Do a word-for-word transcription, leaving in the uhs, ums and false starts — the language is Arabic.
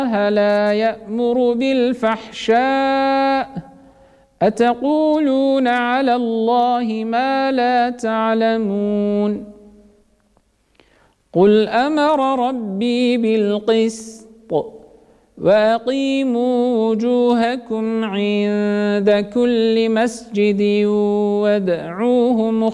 لا يأمر بالفحشاء أتقولون على الله ما لا تعلمون قل أمر ربي بالقسط وأقيموا وجوهكم عند كل مسجد وادعوه